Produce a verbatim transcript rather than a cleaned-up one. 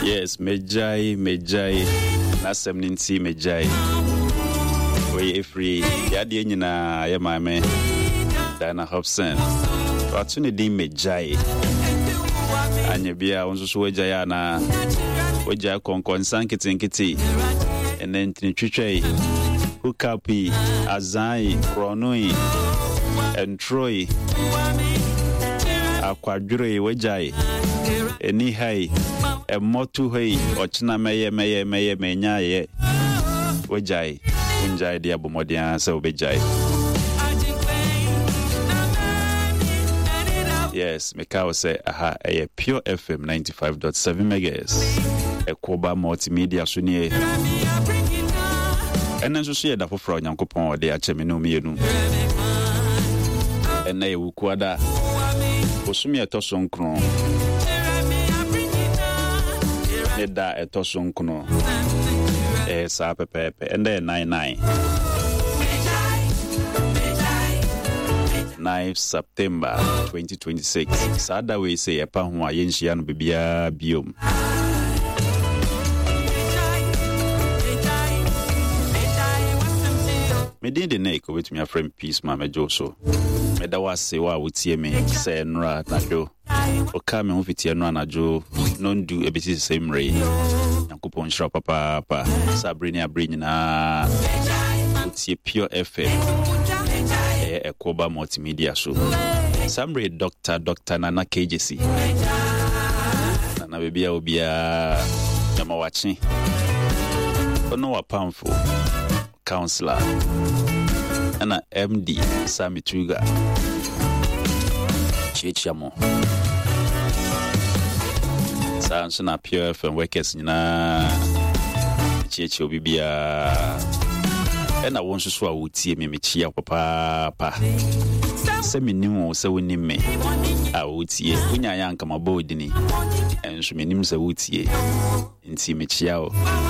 Yes, Mejai, Mejai. Nasem ninti Mejai. We free. Yadi nyina ya mame. Dana Hobson. Watuni di Mejai. Anye bia onsusu wejaya na wejaya konkon sankiti nkiti. Ene ntini twitwe. Hukapi, Azai, Kronui, Entroi. Akwadure wejai. Eni hai. Emotu hei ochina meye meye meye menyaye wejai unjai dia bomodia se obejai. Yes, mekao se aha eye Pure F M ninety-five point seven megahertz ekoba multimedia sunie enen so so ye da foforo nyankopon ode achemenu mienu ena ye wukuada osumi etoso nkron Eda etoso nkono eh sa pepepe ende ninety-nine ninth September twenty twenty-six sada we say epa ho a yenhia no bibia biom me din de neko with me a friend peace mama Joso me da wase wa wotie me say nra na do o ka me ho fitie no anajo non do ebiti same ray yakupon shira papa papa Sabrina abri na wotie Pure F M e ekoba multimedia so Samre doctor doctor Nana K J C na bebia obia na mawachi ono wa pamfo counselor ana M D Sami Tuga Chichiamo Sanso na Pure F M workers nyina Chichi obibia ena wonso so a wotie me mechia papa pa se menimu se wonim me a wotie unya yanka mabodini enso menim se wotie nti mechia o